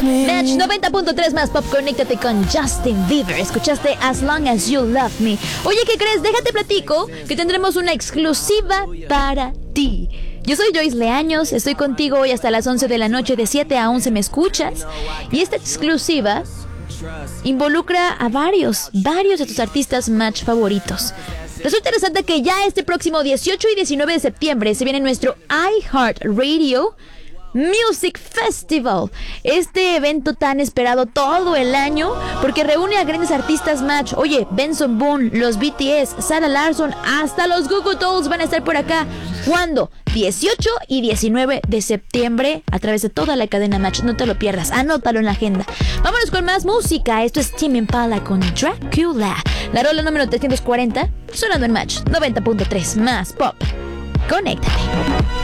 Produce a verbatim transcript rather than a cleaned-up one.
Match noventa punto tres más pop, conéctate con Justin Bieber. Escuchaste As Long As You Love Me. Oye, ¿qué crees? Déjate platico que tendremos una exclusiva para ti. Yo soy Joyce Leaños, estoy contigo hoy hasta las once de la noche, de siete a once me escuchas. Y esta exclusiva involucra a varios, varios de tus artistas Match favoritos. Resulta interesante que ya este próximo dieciocho y diecinueve de septiembre se viene nuestro iHeartRadio Music Festival, este evento tan esperado todo el año porque reúne a grandes artistas Match. Oye, Benson Boone, los B T S, Sarah Larsson, hasta los Goo Goo Dolls van a estar por acá. ¿Cuándo? dieciocho y diecinueve de septiembre a través de toda la cadena Match. No te lo pierdas, anótalo en la agenda. Vámonos con más música. Esto es Tame Impala con Dracula, la rola número trescientos cuarenta, sonando en Match noventa punto tres más pop. Conéctate.